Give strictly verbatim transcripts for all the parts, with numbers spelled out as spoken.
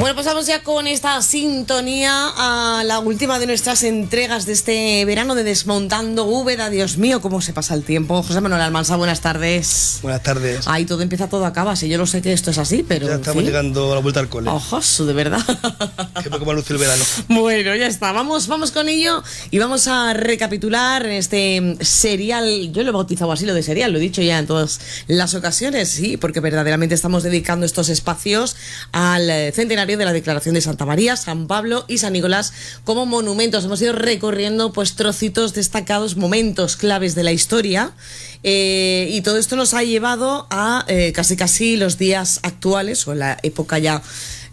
Bueno, pasamos ya con esta sintonía a la última de nuestras entregas de este verano de Desmontando Úbeda. Dios mío, cómo se pasa el tiempo. José Manuel Almansa, buenas tardes. Buenas tardes. Ahí todo empieza, todo acaba. Sí, yo lo sé que esto es así, pero... Ya estamos llegando a la vuelta al cole. Ojo, de verdad. Que poco más luce el verano. Bueno, ya está. Vamos, vamos con ello y vamos a recapitular este serial. Yo lo he bautizado así, lo de serial, lo he dicho ya en todas las ocasiones, sí, porque verdaderamente estamos dedicando estos espacios al centenario de la Declaración de Santa María, San Pablo y San Nicolás como monumentos. Hemos ido recorriendo pues trocitos destacados, momentos claves de la historia, eh, y todo esto nos ha llevado a eh, casi casi los días actuales, o la época ya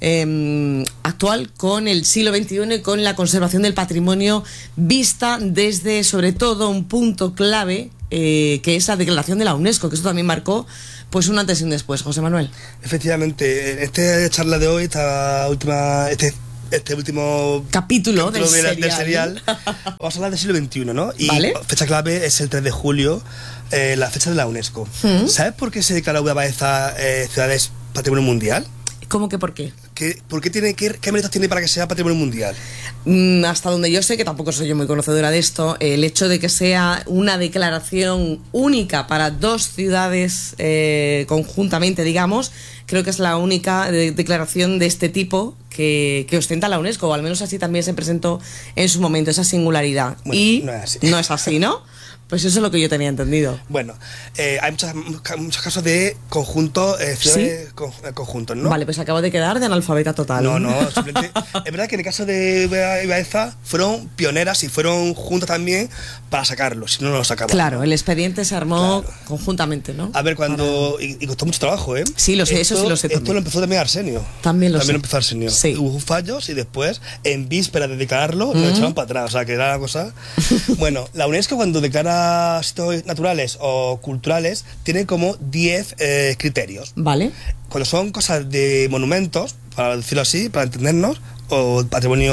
eh, actual, con el siglo veintiuno y con la conservación del patrimonio vista desde sobre todo un punto clave, eh, que es la declaración de la UNESCO, que esto también marcó pues un antes y un después. José Manuel. Efectivamente, en esta charla de hoy, esta última, este, este último capítulo, capítulo del, de, serial. del serial, vamos a hablar del siglo veintiuno, ¿no? Y ¿Vale? Fecha clave es el tres de julio, eh, la fecha de la UNESCO. ¿Mm? ¿Sabes por qué se declara Úbeda Baeza eh, ciudades patrimonio mundial? ¿Cómo que por qué? ¿Qué, por qué, tiene, qué, ¿Qué méritos tiene para que sea patrimonio mundial? Mm, hasta donde yo sé, que tampoco soy yo muy conocedora de esto, el hecho de que sea una declaración única para dos ciudades eh, conjuntamente, digamos, creo que es la única de, declaración de este tipo que, que ostenta la UNESCO, o al menos así también se presentó en su momento, esa singularidad. Bueno, y no es así. No es así, ¿no? Pues eso es lo que yo tenía entendido. Bueno, eh, hay muchas, muchos casos de conjuntos, eh, ciudades ¿sí? con, conjuntos, ¿no? Vale, pues acabo de quedar de analfabeta total. No, no, simplemente... es verdad que en el caso de Úbeda y Baeza fueron pioneras y fueron juntas también para sacarlo, si no, no lo sacaban. Claro, el expediente se armó claro. conjuntamente, ¿no? A ver, cuando... Para... Y, y costó mucho trabajo, ¿eh? Sí, lo sé, esto, eso sí lo sé también. Esto lo empezó también Arsenio. También lo también sé. lo empezó Arsenio. Sí. Hubo fallos y después, en vísperas de declararlo, ¿Mm? lo echaron para atrás, o sea, que era la cosa... Bueno, la UNESCO cuando declara sitios naturales o culturales tiene como diez eh, criterios. Vale. Cuando son cosas de monumentos, para decirlo así, para entendernos, o patrimonio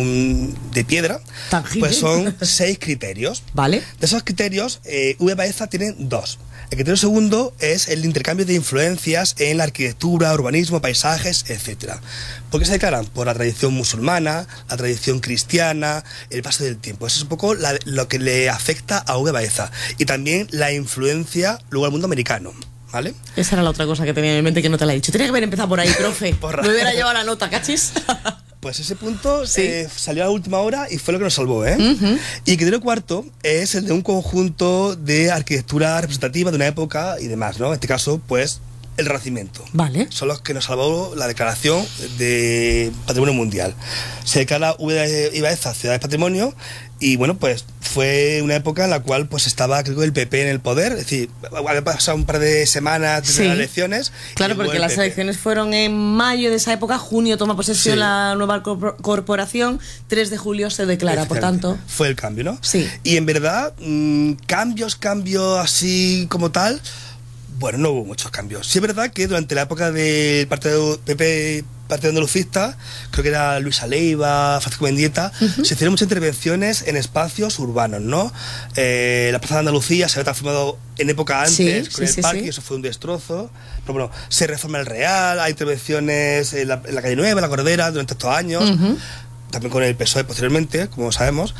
de piedra, tangible, pues son seis criterios. Vale. De esos criterios, eh, Úbeda Baeza tiene dos. El criterio segundo es el intercambio de influencias en la arquitectura, urbanismo, paisajes, etcétera. ¿Por qué se declaran? Por la tradición musulmana, la tradición cristiana, el paso del tiempo. Eso es un poco la, lo que le afecta a Úbeda Baeza. Y también la influencia luego al mundo americano. ¿Vale? Esa era la otra cosa que tenía en mi mente que no te la he dicho. Tenía que haber empezado por ahí, profe. Me hubiera llevado la nota, ¿cachis? Pues ese punto sí. eh, salió a la última hora y fue lo que nos salvó, ¿eh? Uh-huh. Y el criterio cuarto es el de un conjunto de arquitectura representativa de una época y demás, ¿no? En este caso, pues, el Renacimiento. Vale. Son los que nos salvó la declaración de Patrimonio Mundial. Se declara Úbeda y Baeza ciudades patrimonio y, bueno, pues fue una época en la cual pues estaba, creo, el P P en el poder. Es decir, había pasado un par de semanas desde sí. las elecciones. Claro, porque las elecciones fueron en mayo de esa época, junio toma posesión sí. la nueva corporación, tres de julio se declara, por tanto... Fue el cambio, ¿no? Sí. Y en verdad, mmm, cambios, cambios así como tal... Bueno, no hubo muchos cambios. Sí es verdad que durante la época del partido P P, Partido Andalucista, creo que era Luisa Leiva, Francisco Mendieta, uh-huh. se hicieron muchas intervenciones en espacios urbanos, ¿no? Eh, la Plaza de Andalucía se había transformado en época antes sí, con sí, el sí, parque, sí. y eso fue un destrozo. Pero bueno, se reforma el Real, hay intervenciones en la, en la calle Nueva, en la Cordera, durante estos años, uh-huh. también con el P S O E posteriormente, como sabemos.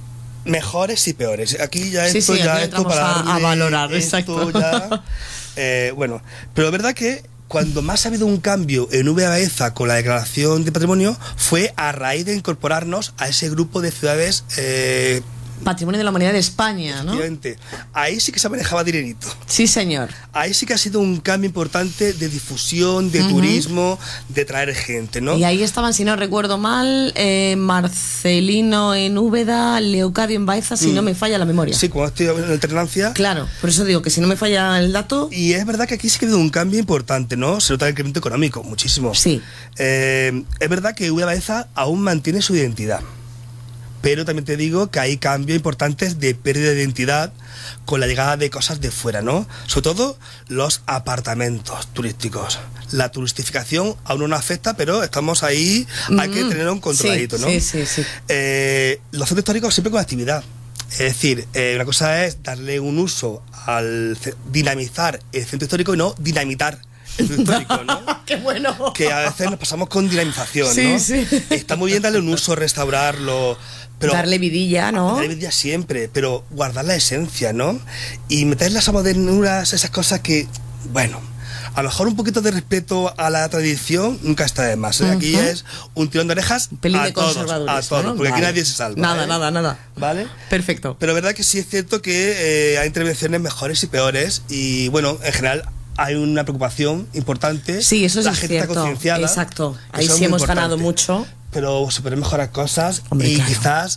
Mejores y peores. Aquí ya sí, esto sí, ya aquí esto para a, a valorar, esto exacto. Ya, eh, bueno, pero es verdad que cuando más ha habido un cambio en Úbeda Baeza con la declaración de patrimonio fue a raíz de incorporarnos a ese grupo de ciudades eh, Patrimonio de la Humanidad de España, ¿no? Ahí sí que se manejaba dinerito. Sí, señor. Ahí sí que ha sido un cambio importante de difusión, de uh-huh. turismo, de traer gente, ¿no? Y ahí estaban, si no recuerdo mal, eh, Marcelino en Úbeda, Leocadio en Baeza, si mm. no me falla la memoria. Sí, como estoy en alternancia. Claro, por eso digo que si no me falla el dato... Y es verdad que aquí sí que ha habido un cambio importante, ¿no? Se nota el incremento económico, muchísimo. Sí. Eh, es verdad que Úbeda Baeza aún mantiene su identidad. Pero también te digo que hay cambios importantes de pérdida de identidad con la llegada de cosas de fuera, ¿no? Sobre todo los apartamentos turísticos. La turistificación aún no nos afecta, pero estamos ahí, mm, hay que tenerlo controladito, sí, ¿no? Sí, sí, sí. Eh, los centros históricos siempre con actividad. Es decir, eh, una cosa es darle un uso al dinamizar el centro histórico y no dinamitar el centro histórico, ¿no? ¡Qué bueno! Que a veces nos pasamos con dinamización, sí, ¿no? Sí. Está muy bien darle un uso, restaurarlo. Pero darle vidilla, ¿no? Darle vidilla siempre, pero guardar la esencia, ¿no? Y meter las modernuras, esas cosas que, bueno, a lo mejor un poquito de respeto a la tradición nunca está de más, ¿eh? Uh-huh. Aquí es un tirón de orejas un pelín a de todos, a todos, ¿no? porque Vale. aquí nadie se salva. Nada, ¿eh? nada, nada. ¿Vale? Perfecto. Pero verdad que sí es cierto que eh, hay intervenciones mejores y peores y, bueno, en general hay una preocupación importante. Sí, eso sí la es gente cierto. está concienciada. Exacto. Ahí sí hemos ganado mucho. Pero se pueden mejorar cosas. Hombre, y claro. quizás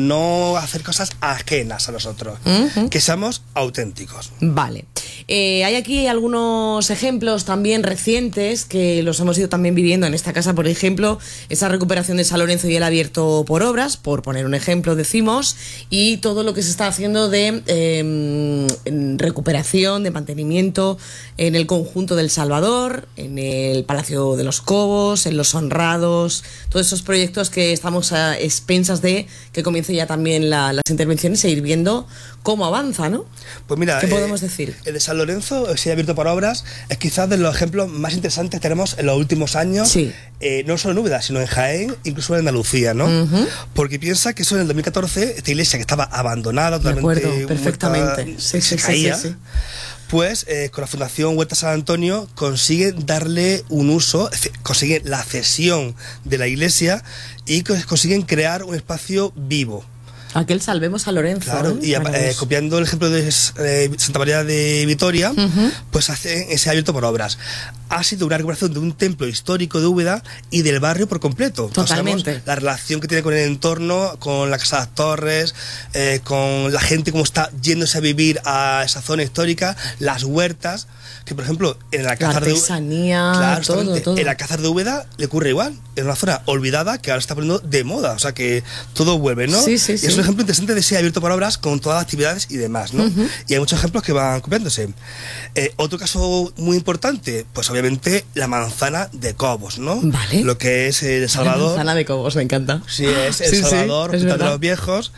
no hacer cosas ajenas a nosotros. Uh-huh. Que seamos auténticos. Vale. Eh, hay aquí algunos ejemplos también recientes que los hemos ido también viviendo en esta casa, por ejemplo, esa recuperación de San Lorenzo y el abierto por obras, por poner un ejemplo, decimos, y todo lo que se está haciendo de eh, recuperación, de mantenimiento en el conjunto del Salvador, en el Palacio de los Cobos, en Los Honrados, todos esos proyectos que estamos a expensas de que comience ya también la, las intervenciones e ir viendo cómo avanza, ¿no? Pues mira, ¿qué podemos eh, decir? El de San Lorenzo, si abierto por obras, es quizás de los ejemplos más interesantes que tenemos en los últimos años, sí. eh, no solo en Úbeda, sino en Jaén, incluso en Andalucía, ¿no? Uh-huh. Porque piensa que eso en el dos mil catorce, esta iglesia que estaba abandonada, totalmente acuerdo, perfectamente. Muerta, sí, se sí, caía, sí, sí, sí. Pues eh, con la Fundación Huerta San Antonio consiguen darle un uso, consiguen la cesión de la iglesia y consiguen crear un espacio vivo. Aquel Salvemos a Lorenzo. Claro, ¿eh? y eh, copiando el ejemplo de eh, Santa María de Vitoria, uh-huh. pues hacen ese abierto por obras. Ha sido una recuperación de un templo histórico de Úbeda y del barrio por completo. Totalmente. Sabemos la relación que tiene con el entorno, con la Casa de las Torres, eh, con la gente como está yéndose a vivir a esa zona histórica, las huertas, que por ejemplo en el Alcázar la artesanía, de Úbeda, claro, todo, todo. En el Alcázar de Úbeda le ocurre igual, en una zona olvidada que ahora está poniendo de moda, o sea que todo vuelve, ¿no? Sí, sí, y sí. es un ejemplo interesante de ese abierto por obras con todas las actividades y demás, ¿no? Uh-huh. Y hay muchos ejemplos que van copiándose. Eh, otro caso muy importante, pues obviamente la manzana de Cobos, ¿no? Vale. Lo que es El Salvador. La manzana de Cobos, me encanta. Sí, es El sí, Salvador, sí, es Hospital de los Viejos.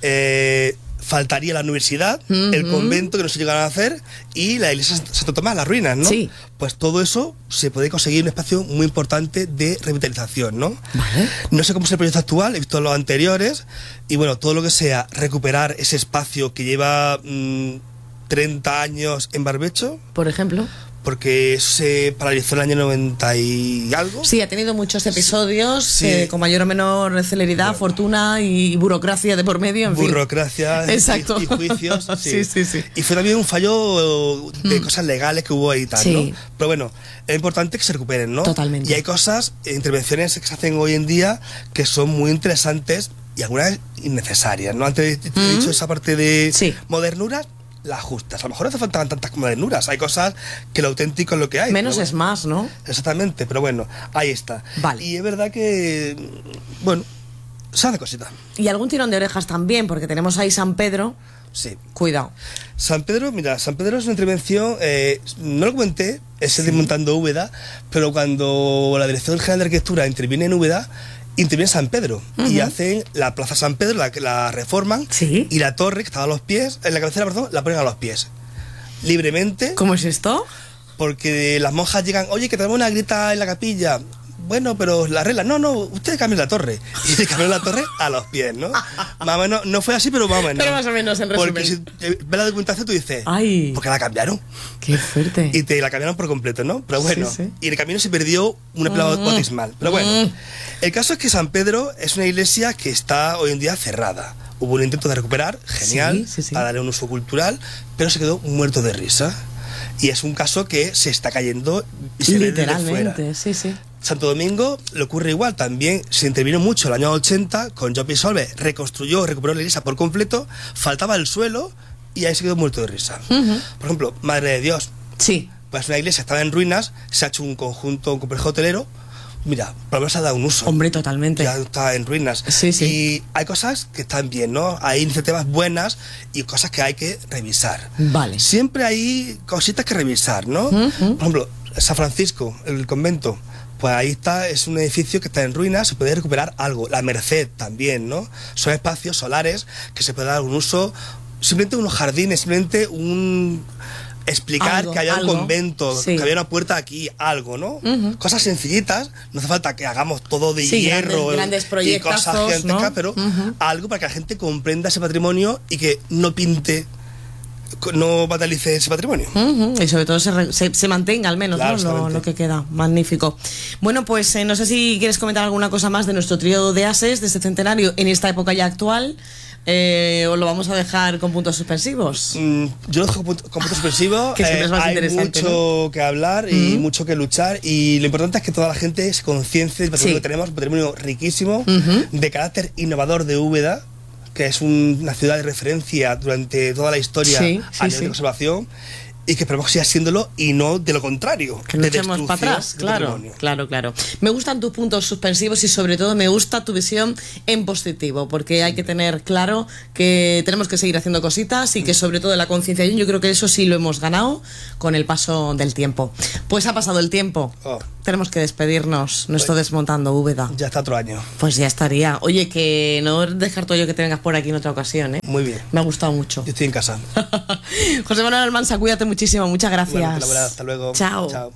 Eh, faltaría la universidad, uh-huh. el convento que no se llegaron a hacer y la iglesia de Santo Tomás, las ruinas, ¿no? Sí. Pues todo eso se puede conseguir un espacio muy importante de revitalización, ¿no? Vale. No sé cómo es el proyecto actual, he visto los anteriores y bueno, todo lo que sea recuperar ese espacio que lleva mmm, treinta años en barbecho. Por ejemplo. Porque eso se paralizó en el año noventa y algo. Sí, ha tenido muchos episodios sí. eh, con mayor o menor celeridad, bueno. fortuna y burocracia de por medio, en burocracia fin. Exacto. Y, y juicios. sí, Sí. sí, sí. Y fue también un fallo de mm. cosas legales que hubo ahí y tal, sí. ¿no? Pero bueno, es importante que se recuperen, ¿no? Totalmente. Y hay cosas, intervenciones que se hacen hoy en día que son muy interesantes y algunas innecesarias, ¿no? Antes te he mm. dicho esa parte de sí. modernuras, las justas. A lo mejor no hace falta tantas modernuras. Hay cosas que lo auténtico es lo que hay. Menos bueno, es más, ¿no? Exactamente, pero bueno, ahí está. Vale. Y es verdad que, bueno, se hace cositas. Y algún tirón de orejas también, porque tenemos ahí San Pedro. Sí. Cuidado. San Pedro, mira, San Pedro es una intervención, eh, no lo comenté, es el sí. Desmontando Úbeda, pero cuando la Dirección General de Arquitectura interviene en Úbeda, interviene San Pedro uh-huh. y hacen la Plaza San Pedro, la, la reforman ¿Sí? y la torre que estaba a los pies, en la cabecera, perdón, la ponen a los pies. Libremente. ¿Cómo es esto? Porque las monjas llegan, oye, que tenemos una grita en la capilla. Bueno, pero la regla, no, no, ustedes cambian la torre. Y se cambiaron la torre a los pies, ¿no? Más o menos, no fue así, pero más o menos. Pero más o menos, en resumen. Porque si ves la documentación, tú dices, ay, ¿por qué la cambiaron? Qué fuerte. Y te la cambiaron por completo, ¿no? Pero bueno, sí, sí. Y en el camino se perdió un empleado mm. bautismal. Pero bueno, mm. el caso es que San Pedro es una iglesia que está hoy en día cerrada. Hubo un intento de recuperar, genial, sí, sí, sí. para darle un uso cultural, pero se quedó muerto de risa. Y es un caso que se está cayendo y se ve desde fuera. Sí, sí. Santo Domingo le ocurre igual, también se intervino mucho en el año ochenta con Jopi Solve, reconstruyó, recuperó la iglesia por completo, faltaba el suelo y ahí se quedó muerto de risa. Uh-huh. Por ejemplo, Madre de Dios. Sí. Pues una iglesia estaba en ruinas, se ha hecho un conjunto, un complejo hotelero. Mira, por lo menos ha dado un uso. Hombre, totalmente. Ya está en ruinas. Sí, sí. Y hay cosas que están bien, ¿no? Hay iniciativas buenas y cosas que hay que revisar. Vale. Siempre hay cositas que revisar, ¿no? Uh-huh. Por ejemplo, San Francisco, el convento. Pues ahí está, es un edificio que está en ruinas, se puede recuperar algo. La Merced también, ¿no? Son espacios solares que se puede dar un uso, simplemente unos jardines, simplemente un explicar algo, que había algo. un convento, Sí. que había una puerta aquí, algo, ¿no? Uh-huh. Cosas sencillitas, no hace falta que hagamos todo de Sí, hierro grandes, grandes y cosas proyectazos, gigantescas, ¿no? pero Uh-huh. algo para que la gente comprenda ese patrimonio y que no pinte, no vandalice ese patrimonio. Uh-huh. Y sobre todo se, re, se, se mantenga al menos, Claro, ¿no? lo, lo que queda. Magnífico. Bueno, pues eh, no sé si quieres comentar alguna cosa más de nuestro trío de ases de este centenario en esta época ya actual. Eh, ¿O lo vamos a dejar con puntos suspensivos? Mm, yo lo dejo con puntos suspensivos. Que siempre es más hay interesante, mucho ¿no? que hablar y Uh-huh. mucho que luchar, y lo importante es que toda la gente se conciencie del patrimonio Sí. que tenemos, un patrimonio riquísimo, Uh-huh. de carácter innovador de Úbeda, que es un- una ciudad de referencia durante toda la historia Sí, a sí, nivel sí. de conservación, y que esperamos que siga siéndolo y no de lo contrario, Que no de echemos para destrucción atrás, del claro, patrimonio. claro, claro. Me gustan tus puntos suspensivos y sobre todo me gusta tu visión en positivo, porque hay que tener claro que tenemos que seguir haciendo cositas y que sobre todo la concienciación, yo creo que eso sí lo hemos ganado con el paso del tiempo. Pues ha pasado el tiempo, Oh. tenemos que despedirnos, no estoy desmontando Úbeda. Ya está otro año. Pues ya estaría. Oye, que no descarto yo que te vengas por aquí en otra ocasión, ¿eh? Muy bien. Me ha gustado mucho. Yo estoy en casa. José Manuel Almansa, cuídate muchísimo, muchas gracias. Igualmente, Laura, hasta luego. Chao. Chao.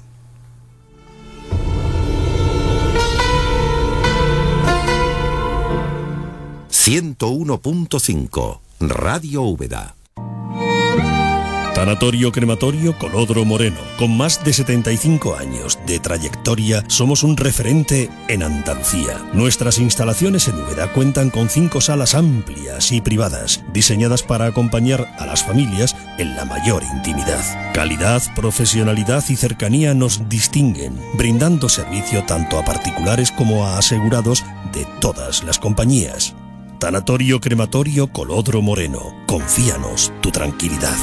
ciento uno punto cinco Radio Úbeda. Tanatorio Crematorio Colodro Moreno. Con más de setenta y cinco años de trayectoria, somos un referente en Andalucía. Nuestras instalaciones en Úbeda cuentan con cinco salas amplias y privadas, diseñadas para acompañar a las familias en la mayor intimidad. Calidad, profesionalidad y cercanía nos distinguen, brindando servicio tanto a particulares como a asegurados de todas las compañías. Tanatorio Crematorio Colodro Moreno. Confíanos tu tranquilidad.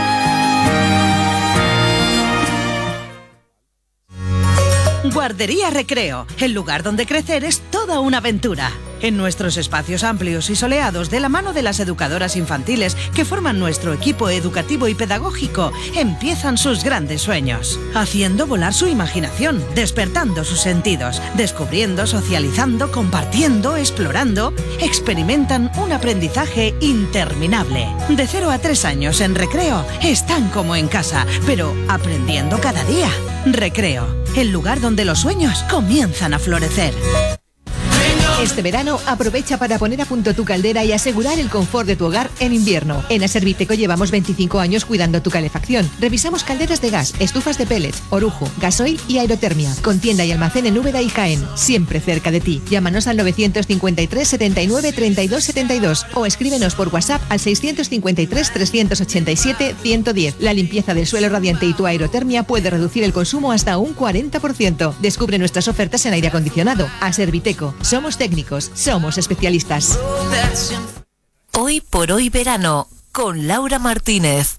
Guardería Recreo, el lugar donde crecer es toda una aventura. En nuestros espacios amplios y soleados, de la mano de las educadoras infantiles que forman nuestro equipo educativo y pedagógico, empiezan sus grandes sueños, haciendo volar su imaginación, despertando sus sentidos, descubriendo, socializando, compartiendo, explorando, experimentan un aprendizaje interminable. De cero a tres años en Recreo están como en casa, pero aprendiendo cada día. Recreo, el lugar donde los sueños comienzan a florecer. Este verano aprovecha para poner a punto tu caldera y asegurar el confort de tu hogar en invierno. En Aserviteco llevamos veinticinco años cuidando tu calefacción. Revisamos calderas de gas, estufas de pellets, orujo, gasoil y aerotermia. Con tienda y almacén en Úbeda y Jaén, siempre cerca de ti. Llámanos al novecientos cincuenta y tres, setenta y nueve, treinta y dos, setenta y dos o escríbenos por WhatsApp al seiscientos cincuenta y tres, trescientos ochenta y siete, ciento diez. La limpieza del suelo radiante y tu aerotermia puede reducir el consumo hasta un cuarenta por ciento. Descubre nuestras ofertas en aire acondicionado. Aserviteco, somos técnicos, somos especialistas. Hoy por hoy verano, con Laura Martínez.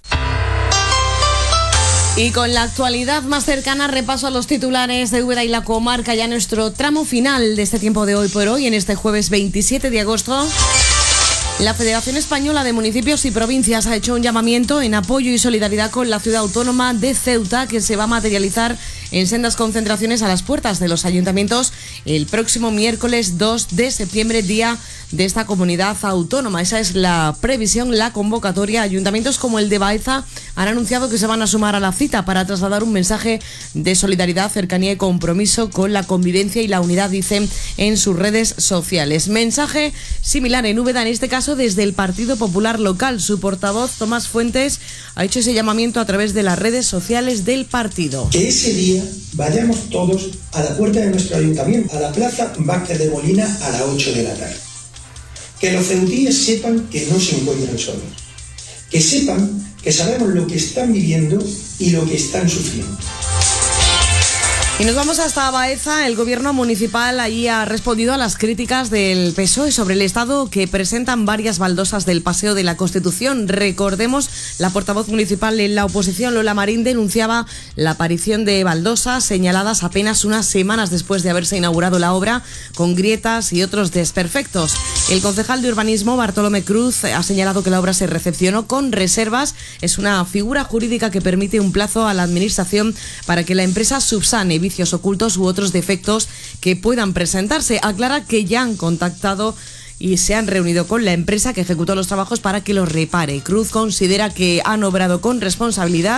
Y con la actualidad más cercana, repaso a los titulares de Úbeda y la comarca, ya nuestro tramo final de este tiempo de Hoy por Hoy, en este jueves veintisiete de agosto. La Federación Española de Municipios y Provincias ha hecho un llamamiento en apoyo y solidaridad con la ciudad autónoma de Ceuta, que se va a materializar en sendas concentraciones a las puertas de los ayuntamientos el próximo miércoles dos de septiembre, día de esta comunidad autónoma. Esa es la previsión, la convocatoria. Ayuntamientos como el de Baeza han anunciado que se van a sumar a la cita para trasladar un mensaje de solidaridad, cercanía y compromiso con la convivencia y la unidad, dicen en sus redes sociales. Mensaje similar en Úbeda, en este caso desde el Partido Popular local. Su portavoz, Tomás Fuentes, ha hecho ese llamamiento a través de las redes sociales del partido. Que ese día vayamos todos a la puerta de nuestro ayuntamiento, a la Plaza Vázquez de Molina, a las ocho de la tarde. Que los ceutíes sepan que no se encuentran solos. Que sepan que sabemos lo que están viviendo y lo que están sufriendo. Y nos vamos hasta Baeza. El gobierno municipal allí ha respondido a las críticas del P S O E sobre el estado que presentan varias baldosas del Paseo de la Constitución. Recordemos, la portavoz municipal en la oposición, Lola Marín, denunciaba la aparición de baldosas señaladas apenas unas semanas después de haberse inaugurado la obra, con grietas y otros desperfectos. El concejal de urbanismo, Bartolomé Cruz, ha señalado que la obra se recepcionó con reservas. Es una figura jurídica que permite un plazo a la administración para que la empresa subsane vicios ocultos u otros defectos que puedan presentarse. Aclara que ya han contactado y se han reunido con la empresa que ejecutó los trabajos para que los repare. Cruz considera que han obrado con responsabilidad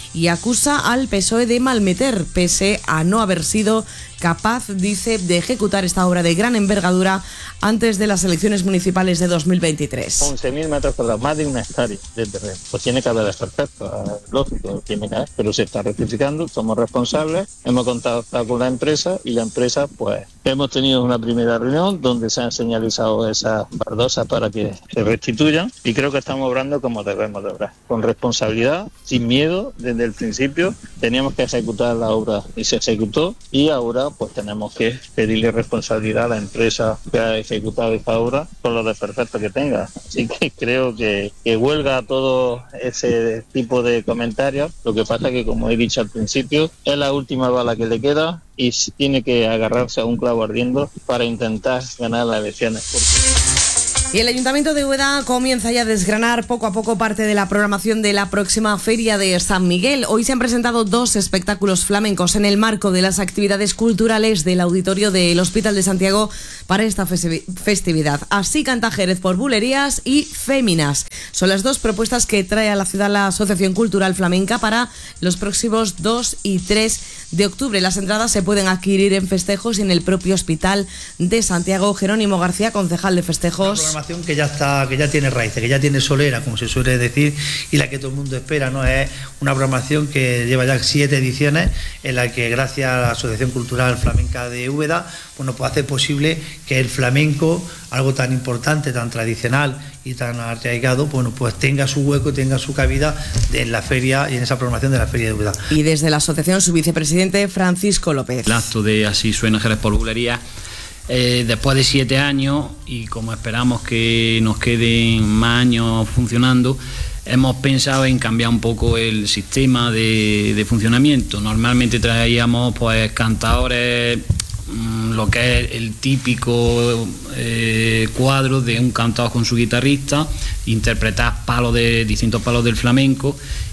y acusa al P S O E de malmeter, pese a no haber sido capaz, dice, de ejecutar esta obra de gran envergadura antes de las elecciones municipales de dos mil veintitrés. once mil metros cuadrados, más de una hectárea de terreno. Pues tiene que haber desperfectos, lógico, tiene que haber, pero se está rectificando, somos responsables, hemos contactado con la empresa y la empresa, pues, hemos tenido una primera reunión donde se han señalizado esas baldosas para que se restituyan y creo que estamos obrando como debemos de obrar, con responsabilidad, sin miedo, desde el principio teníamos que ejecutar la obra y se ejecutó y ahora pues tenemos que pedirle responsabilidad a la empresa que ha ejecutado esta obra con los desperfectos que tenga. Así que creo que, que huelga todo ese tipo de comentarios. Lo que pasa es que, como he dicho al principio, es la última bala que le queda y tiene que agarrarse a un clavo ardiendo para intentar ganar las elecciones. Porque... Y el Ayuntamiento de Úbeda comienza ya a desgranar poco a poco parte de la programación de la próxima Feria de San Miguel. Hoy se han presentado dos espectáculos flamencos en el marco de las actividades culturales del auditorio del Hospital de Santiago para esta festividad. Así canta Jerez por bulerías y Féminas. Son las dos propuestas que trae a la ciudad la Asociación Cultural Flamenca para los próximos dos y tres de octubre. Las entradas se pueden adquirir en festejos y en el propio Hospital de Santiago. Jerónimo García, concejal de festejos. Que ya está, que ya tiene raíces, que ya tiene solera, como se suele decir, y la que todo el mundo espera, ¿no? Es una programación que lleva ya siete ediciones, en la que gracias a la Asociación Cultural Flamenca de Úbeda, bueno, pues hace posible que el flamenco, algo tan importante, tan tradicional y tan arraigado, bueno, pues tenga su hueco, tenga su cabida en la feria y en esa programación de la Feria de Úbeda. Y desde la asociación, su vicepresidente Francisco López. El acto de Así suena Jerez por bulerías. Eh, después de siete años y como esperamos que nos queden más años funcionando, hemos pensado en cambiar un poco el sistema de, de funcionamiento. Normalmente traíamos pues cantadores, mmm, lo que es el típico eh, cuadro de un cantador con su guitarrista, interpretar palos de distintos palos del flamenco.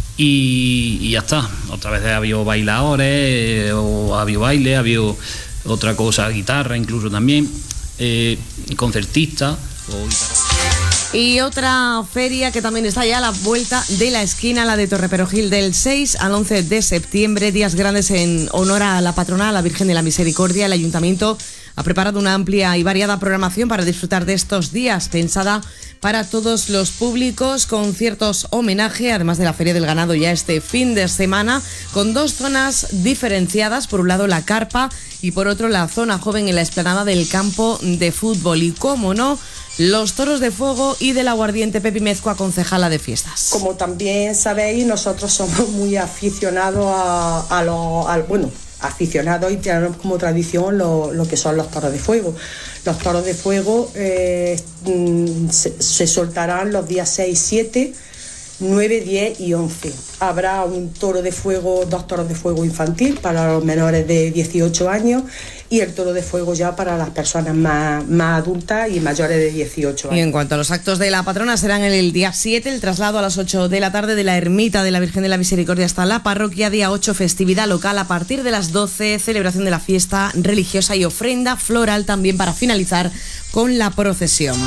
Y, y ya está. Otra vez ha habido bailadores, eh, o ha habido baile, ha habido otra cosa, guitarra incluso también, eh, concertista o guitarra. Y otra feria que también está ya a la vuelta de la esquina, la de Torreperogil, del seis al once de septiembre, días grandes en honor a la patrona, a la Virgen de la Misericordia. El Ayuntamiento ha preparado una amplia y variada programación para disfrutar de estos días, pensada para todos los públicos, con ciertos homenaje, además de la Feria del Ganado ya este fin de semana, con dos zonas diferenciadas, por un lado la carpa y por otro la zona joven en la explanada del campo de fútbol. Y cómo no, los toros de fuego y del aguardiente. Pepi Mezcua, concejala de fiestas. Como también sabéis, nosotros somos muy aficionados a, a los... bueno, aficionados y tenemos como tradición lo, lo que son los toros de fuego. Los toros de fuego eh, se, se soltarán los días seis, siete, nueve, diez y once. Habrá un toro de fuego, dos toros de fuego infantil para los menores de dieciocho años y el toro de fuego ya para las personas más, más adultas y mayores de dieciocho años. Y en cuanto a los actos de la patrona, serán el día siete, el traslado a las ocho de la tarde de la ermita de la Virgen de la Misericordia hasta la parroquia. Día ocho, festividad local a partir de las doce, celebración de la fiesta religiosa y ofrenda floral también para finalizar con la procesión.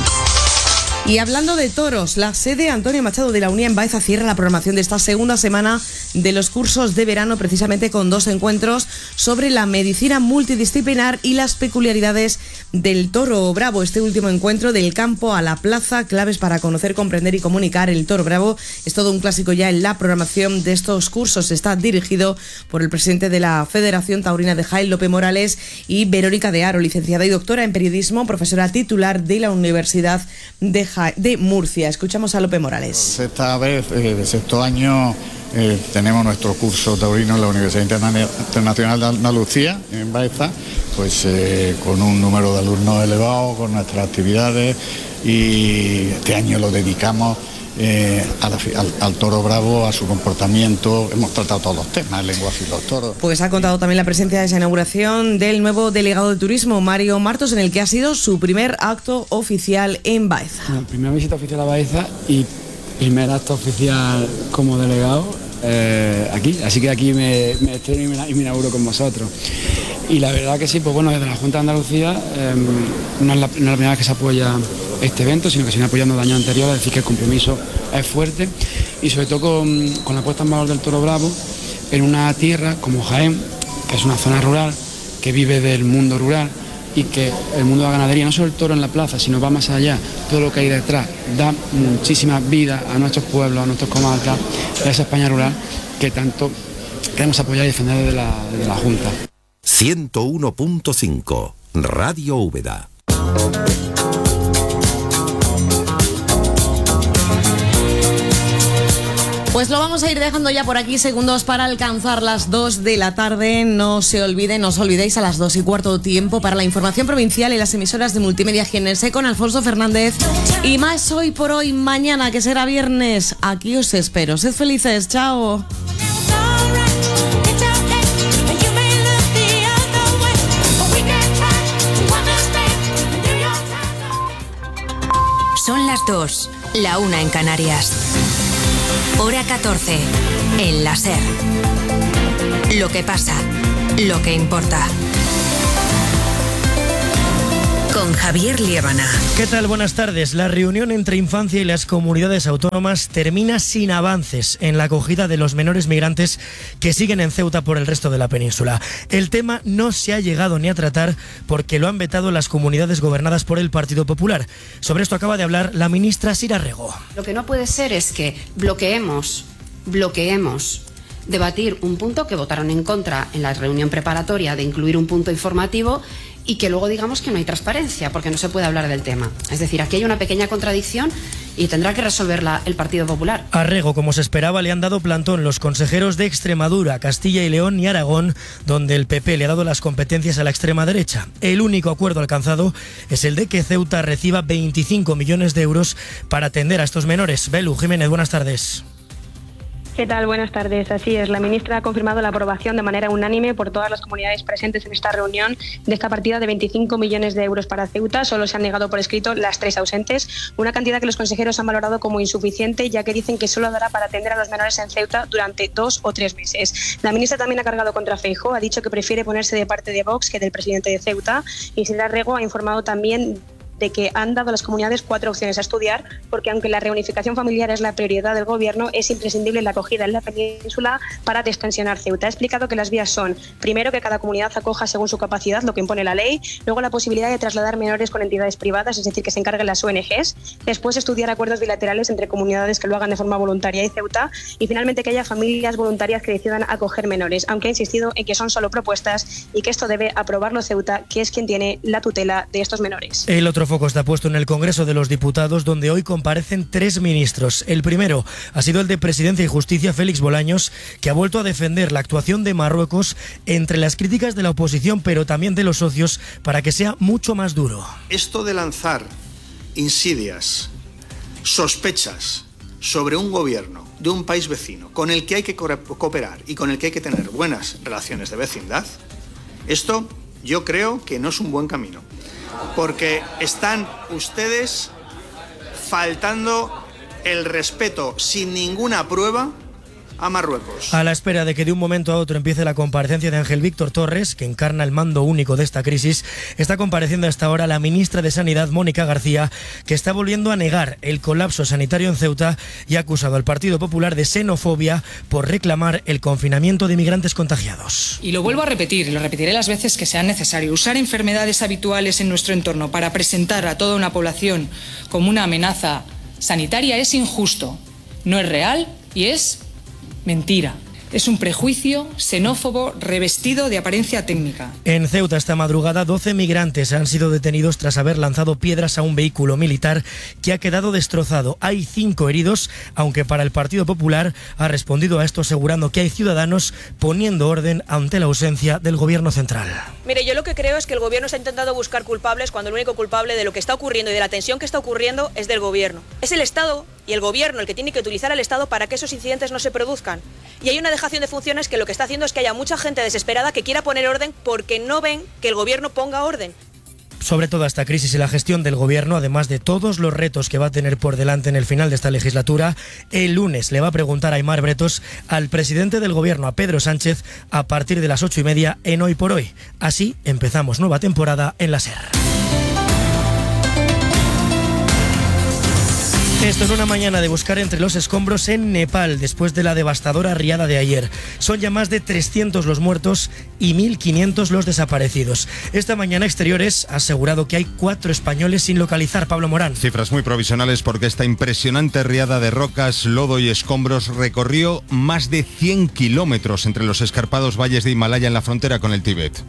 Y hablando de toros, la sede Antonio Machado de la Unía en Baeza cierra la programación de esta segunda semana de los cursos de verano, precisamente con dos encuentros sobre la medicina multidisciplinar y las peculiaridades del toro bravo. Este último encuentro, del campo a la plaza, claves para conocer, comprender y comunicar el toro bravo, es todo un clásico ya en la programación de estos cursos. Está dirigido por el presidente de la Federación Taurina de Jaén, Lope Morales, y Verónica de Haro, licenciada y doctora en periodismo, profesora titular de la Universidad de Jaén. de Murcia. Escuchamos a Lope Morales. Esta vez, eh, de sexto año, eh, tenemos nuestro curso taurino en la Universidad Internacional de Andalucía, en Baeza, pues eh, con un número de alumnos elevado, con nuestras actividades, y este año lo dedicamos Eh, a la, al, al toro bravo, a su comportamiento. Hemos tratado todos los temas, el lenguaje y los toros. Pues ha contado también la presencia de esa inauguración del nuevo delegado de turismo, Mario Martos, en el que ha sido su primer acto oficial en Baeza. Bueno, primera visita oficial a Baeza y primer acto oficial como delegado eh, aquí, así que aquí me, me estreno y me, y me inauguro con vosotros. Y la verdad que sí, pues bueno, desde la Junta de Andalucía eh, no, es la, no es la primera vez que se apoya este evento, sino que se viene apoyando de años anteriores, es decir que el compromiso es fuerte y sobre todo con, con la puesta en valor del toro bravo, en una tierra como Jaén, que es una zona rural, que vive del mundo rural y que el mundo de la ganadería, no solo el toro en la plaza, sino va más allá, todo lo que hay detrás, da muchísima vida a nuestros pueblos, a nuestros comarcas, a esa España rural que tanto queremos apoyar y defender desde la, desde la Junta. ciento uno punto cinco Radio Úbeda. Pues lo vamos a ir dejando ya por aquí, segundos para alcanzar las dos de la tarde. No se olviden, no os olvidéis, a las dos y cuarto tiempo para la información provincial y las emisoras de multimedia G N S con Alfonso Fernández. Y más hoy por hoy, mañana que será viernes. Aquí os espero. Sed felices, chao. Son las dos, la una en Canarias. Hora catorce, en la SER. Lo que pasa, lo que importa. Con Javier Liébana. ¿Qué tal? Buenas tardes. La reunión entre Infancia y las comunidades autónomas termina sin avances en la acogida de los menores migrantes que siguen en Ceuta por el resto de la península. El tema no se ha llegado ni a tratar porque lo han vetado las comunidades gobernadas por el Partido Popular. Sobre esto acaba de hablar la ministra Sira Rego. Lo que no puede ser es que bloqueemos, bloqueemos debatir un punto que votaron en contra en la reunión preparatoria de incluir un punto informativo y que luego digamos que no hay transparencia porque no se puede hablar del tema. Es decir, aquí hay una pequeña contradicción y tendrá que resolverla el Partido Popular. A Rego, como se esperaba, le han dado plantón los consejeros de Extremadura, Castilla y León y Aragón, donde el P P le ha dado las competencias a la extrema derecha. El único acuerdo alcanzado es el de que Ceuta reciba veinticinco millones de euros para atender a estos menores. Belu Jiménez, buenas tardes. ¿Qué tal? Buenas tardes. Así es, la ministra ha confirmado la aprobación de manera unánime por todas las comunidades presentes en esta reunión de esta partida de veinticinco millones de euros para Ceuta. Solo se han negado por escrito las tres ausentes, una cantidad que los consejeros han valorado como insuficiente, ya que dicen que solo dará para atender a los menores en Ceuta durante dos o tres meses. La ministra también ha cargado contra Feijóo, ha dicho que prefiere ponerse de parte de Vox que del presidente de Ceuta, y Sira Rego ha informado también de que han dado a las comunidades cuatro opciones a estudiar, porque aunque la reunificación familiar es la prioridad del gobierno, es imprescindible la acogida en la península para destensionar Ceuta. Ha explicado que las vías son, primero, que cada comunidad acoja según su capacidad, lo que impone la ley, luego la posibilidad de trasladar menores con entidades privadas, es decir, que se encarguen las O N Ges, después estudiar acuerdos bilaterales entre comunidades que lo hagan de forma voluntaria y Ceuta, y finalmente que haya familias voluntarias que decidan acoger menores, aunque ha insistido en que son solo propuestas y que esto debe aprobarlo Ceuta, que es quien tiene la tutela de estos menores. El otro foco está puesto en el Congreso de los Diputados, donde hoy comparecen tres ministros. El primero ha sido el de Presidencia y Justicia, Félix Bolaños, que ha vuelto a defender la actuación de Marruecos entre las críticas de la oposición, pero también de los socios, para que sea mucho más duro. Esto de lanzar insidias, sospechas sobre un gobierno de un país vecino con el que hay que cooperar y con el que hay que tener buenas relaciones de vecindad, esto yo creo que no es un buen camino. Porque están ustedes faltando el respeto sin ninguna prueba a Marruecos. A la espera de que de un momento a otro empiece la comparecencia de Ángel Víctor Torres, que encarna el mando único de esta crisis, está compareciendo hasta ahora la ministra de Sanidad, Mónica García, que está volviendo a negar el colapso sanitario en Ceuta y ha acusado al Partido Popular de xenofobia por reclamar el confinamiento de inmigrantes contagiados. Y lo vuelvo a repetir, y lo repetiré las veces que sean necesarias. Usar enfermedades habituales en nuestro entorno para presentar a toda una población como una amenaza sanitaria es injusto, no es real y es mentira. Es un prejuicio xenófobo revestido de apariencia técnica. En Ceuta esta madrugada doce migrantes han sido detenidos tras haber lanzado piedras a un vehículo militar que ha quedado destrozado. Hay cinco heridos, aunque para el Partido Popular ha respondido a esto asegurando que hay ciudadanos poniendo orden ante la ausencia del gobierno central. Mire, yo lo que creo es que el gobierno está intentando buscar culpables cuando el único culpable de lo que está ocurriendo y de la tensión que está ocurriendo es del gobierno. Es el Estado y el gobierno el que tiene que utilizar al Estado para que esos incidentes no se produzcan. Y hay una dejación de funciones que lo que está haciendo es que haya mucha gente desesperada que quiera poner orden porque no ven que el gobierno ponga orden. Sobre toda esta crisis y la gestión del gobierno, además de todos los retos que va a tener por delante en el final de esta legislatura, el lunes le va a preguntar a Aimar Bretos al presidente del gobierno, a Pedro Sánchez, a partir de las ocho y media en Hoy por Hoy. Así empezamos nueva temporada en la SER. Esto en una mañana de buscar entre los escombros en Nepal, después de la devastadora riada de ayer. Son ya más de trescientos los muertos y mil quinientos los desaparecidos. Esta mañana Exteriores ha asegurado que hay cuatro españoles sin localizar. Pablo Morán. Cifras muy provisionales porque esta impresionante riada de rocas, lodo y escombros recorrió más de cien kilómetros entre los escarpados valles de Himalaya en la frontera con el Tíbet.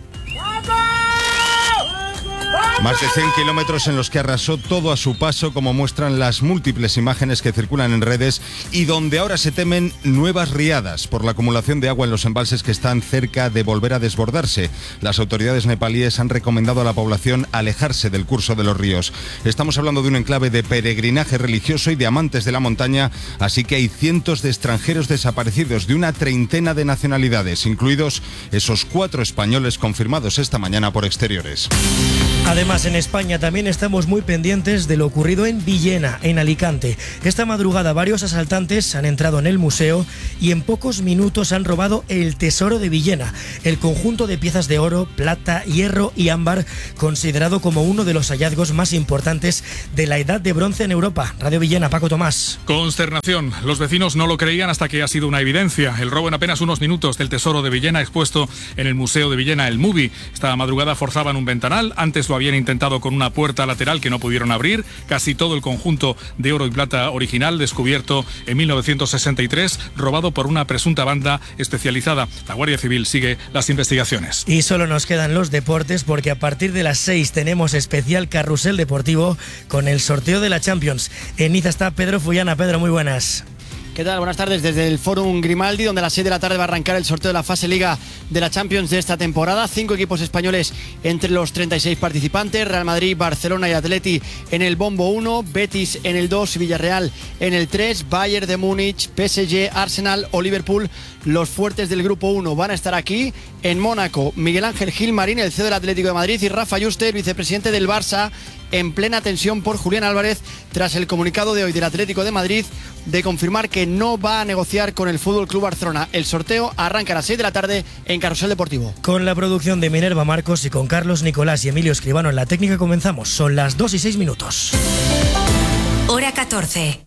Más de cien kilómetros en los que arrasó todo a su paso, como muestran las múltiples imágenes que circulan en redes, y donde ahora se temen nuevas riadas por la acumulación de agua en los embalses que están cerca de volver a desbordarse. Las autoridades nepalíes han recomendado a la población alejarse del curso de los ríos. Estamos hablando de un enclave de peregrinaje religioso y de amantes de la montaña, así que hay cientos de extranjeros desaparecidos de una treintena de nacionalidades, incluidos esos cuatro españoles confirmados esta mañana por Exteriores. Además, en España también estamos muy pendientes de lo ocurrido en Villena, en Alicante. Esta madrugada varios asaltantes han entrado en el museo y en pocos minutos han robado el tesoro de Villena, el conjunto de piezas de oro, plata, hierro y ámbar, considerado como uno de los hallazgos más importantes de la Edad de Bronce en Europa. Radio Villena, Paco Tomás. Consternación. Los vecinos no lo creían hasta que ha sido una evidencia. El robo en apenas unos minutos del tesoro de Villena expuesto en el Museo de Villena, el MUBI. Esta madrugada forzaban un ventanal, antes lo habían intentado con una puerta lateral que no pudieron abrir. Casi todo el conjunto de oro y plata original, descubierto en mil novecientos sesenta y tres, robado por una presunta banda especializada. La Guardia Civil sigue las investigaciones. Y solo nos quedan los deportes, porque a partir de las seis tenemos especial carrusel deportivo con el sorteo de la Champions. En Niza está Pedro Fullana. Pedro, muy buenas. ¿Qué tal? Buenas tardes desde el Fórum Grimaldi, donde a las seis de la tarde va a arrancar el sorteo de la fase Liga de la Champions de esta temporada. Cinco equipos españoles entre los treinta y seis participantes: Real Madrid, Barcelona y Atleti en el bombo uno, Betis en el dos, Villarreal en el tres, Bayern de Múnich, P S G, Arsenal o Liverpool. Los fuertes del grupo uno van a estar aquí. En Mónaco, Miguel Ángel Gilmarín, el C E O del Atlético de Madrid, y Rafa Yuste, el vicepresidente del Barça, en plena tensión por Julián Álvarez tras el comunicado de hoy del Atlético de Madrid de confirmar que no va a negociar con el F C Barcelona. El sorteo arranca a las seis de la tarde en Carrusel Deportivo. Con la producción de Minerva Marcos y con Carlos Nicolás y Emilio Escribano en la técnica comenzamos. Son las dos y seis minutos. Hora catorce.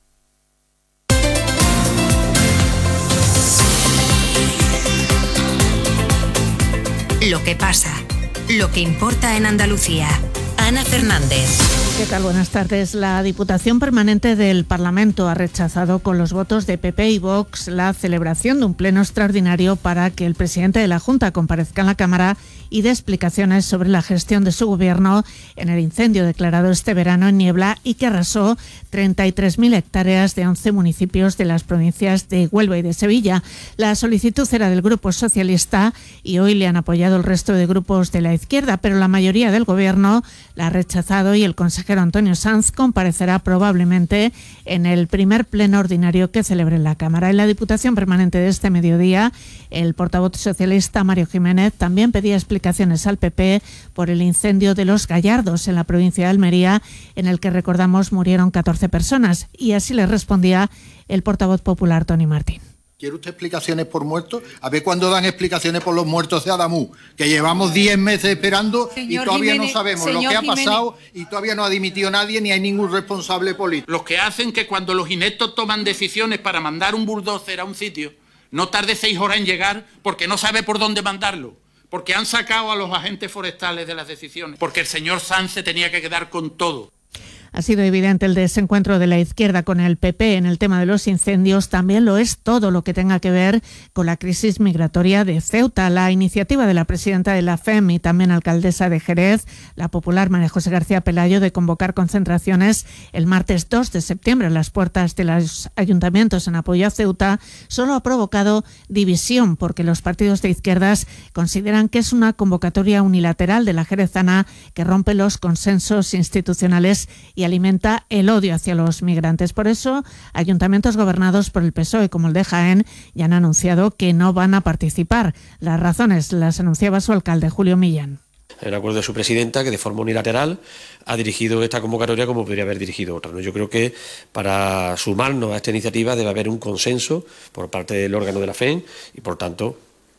Lo que pasa, lo que importa en Andalucía. Ana Fernández. ¿Qué tal? Buenas tardes. La Diputación Permanente del Parlamento ha rechazado con los votos de P P y Vox la celebración de un pleno extraordinario para que el presidente de la Junta comparezca en la Cámara y dé explicaciones sobre la gestión de su gobierno en el incendio declarado este verano en Niebla y que arrasó treinta y tres mil hectáreas de once municipios de las provincias de Huelva y de Sevilla. La solicitud era del Grupo Socialista y hoy le han apoyado el resto de grupos de la izquierda, pero la mayoría del Gobierno la ha rechazado y el consejero Antonio Sanz comparecerá probablemente en el primer pleno ordinario que celebre la Cámara. En la Diputación Permanente de este mediodía, el portavoz socialista Mario Jiménez también pedía explicaciones al P P por el incendio de Los Gallardos en la provincia de Almería, en el que, recordamos, murieron catorce personas, y así le respondía el portavoz popular Toni Martín. ¿Quiere usted explicaciones por muertos? A ver cuándo dan explicaciones por los muertos de Adamú, que llevamos diez meses esperando señor y todavía Jiménez, no sabemos lo que ha Jiménez. pasado y todavía no ha dimitido nadie ni hay ningún responsable político. Los que hacen que cuando los ineptos toman decisiones para mandar un bulldozer a un sitio, no tarde seis horas en llegar porque no sabe por dónde mandarlo, porque han sacado a los agentes forestales de las decisiones, porque el señor Sanz se tenía que quedar con todo. Ha sido evidente el desencuentro de la izquierda con el P P en el tema de los incendios. También lo es todo lo que tenga que ver con la crisis migratoria de Ceuta. La iniciativa de la presidenta de la F E M y también alcaldesa de Jerez, la popular María José García Pelayo, de convocar concentraciones el martes dos de septiembre en las puertas de los ayuntamientos en apoyo a Ceuta, solo ha provocado división, porque los partidos de izquierdas consideran que es una convocatoria unilateral de la jerezana que rompe los consensos institucionales y alimenta el odio hacia los migrantes. Por eso, ayuntamientos gobernados por el P S O E, como el de Jaén, ya han anunciado que no van a participar. Las razones las anunciaba su alcalde, Julio Millán. El acuerdo de su presidenta, que de forma unilateral ha dirigido esta convocatoria como podría haber dirigido otra, ¿no? Yo creo que para sumarnos a esta iniciativa debe haber un consenso por parte del órgano de la F E M y, por tanto,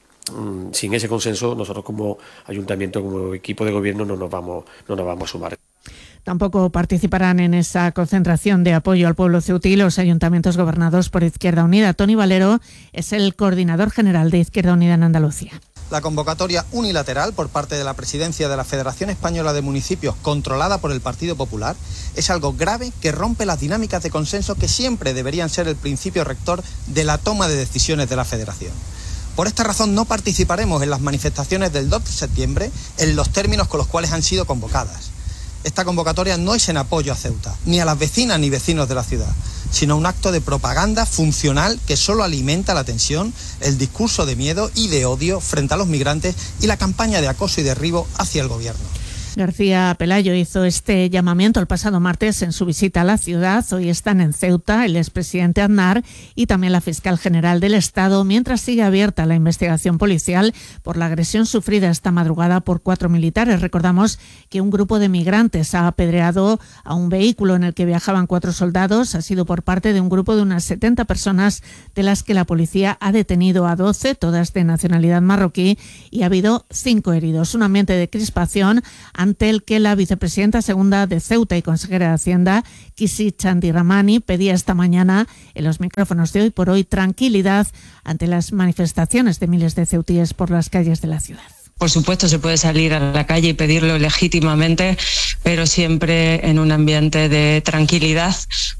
sin ese consenso, nosotros como ayuntamiento, como equipo de gobierno, no nos vamos, no nos vamos a sumar. Tampoco participarán en esa concentración de apoyo al pueblo ceutí los ayuntamientos gobernados por Izquierda Unida. Toni Valero es el coordinador general de Izquierda Unida en Andalucía. La convocatoria unilateral por parte de la presidencia de la Federación Española de Municipios, controlada por el Partido Popular, es algo grave que rompe las dinámicas de consenso que siempre deberían ser el principio rector de la toma de decisiones de la Federación. Por esta razón no participaremos en las manifestaciones del dos de septiembre en los términos con los cuales han sido convocadas. Esta convocatoria no es en apoyo a Ceuta, ni a las vecinas ni vecinos de la ciudad, sino un acto de propaganda funcional que solo alimenta la tensión, el discurso de miedo y de odio frente a los migrantes y la campaña de acoso y derribo hacia el gobierno. García Pelayo hizo este llamamiento el pasado martes en su visita a la ciudad. Hoy están en Ceuta el expresidente Aznar y también la fiscal general del Estado, mientras sigue abierta la investigación policial por la agresión sufrida esta madrugada por cuatro militares. Recordamos que un grupo de migrantes ha apedreado a un vehículo en el que viajaban cuatro soldados. Ha sido por parte de un grupo de unas setenta personas, de las que la policía ha detenido a doce, todas de nacionalidad marroquí, y ha habido cinco heridos. Un ambiente de crispación ante el que la vicepresidenta segunda de Ceuta y consejera de Hacienda, Kisi Chandiramani, pedía esta mañana en los micrófonos de Hoy por Hoy tranquilidad ante las manifestaciones de miles de ceutíes por las calles de la ciudad. Por supuesto, se puede salir a la calle y pedirlo legítimamente, pero siempre en un ambiente de tranquilidad,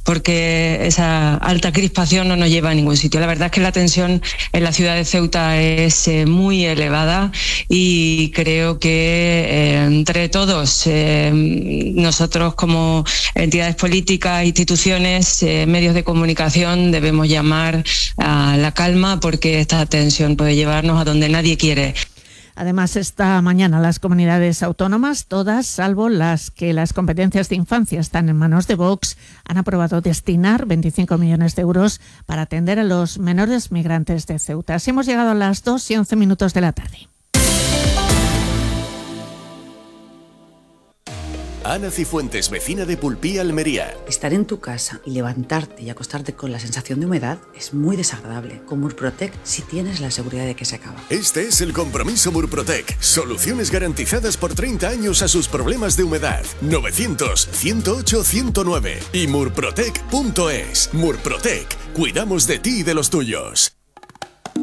porque esa alta crispación no nos lleva a ningún sitio. La verdad es que la tensión en la ciudad de Ceuta es eh, muy elevada y creo que eh, entre todos, eh, nosotros como entidades políticas, instituciones, eh, medios de comunicación, debemos llamar a la calma, porque esta tensión puede llevarnos a donde nadie quiere. Además, esta mañana las comunidades autónomas, todas salvo las que las competencias de infancia están en manos de Vox, han aprobado destinar veinticinco millones de euros para atender a los menores migrantes de Ceuta. Así hemos llegado a las dos y once minutos de la tarde. Ana Cifuentes, vecina de Pulpí, Almería. Estar en tu casa y levantarte y acostarte con la sensación de humedad es muy desagradable. Con Murprotec si tienes la seguridad de que se acaba. Este es el compromiso Murprotec. Soluciones garantizadas por treinta años a sus problemas de humedad. novecientos, ciento ocho, ciento nueve y murprotec punto es. Murprotec. Cuidamos de ti y de los tuyos.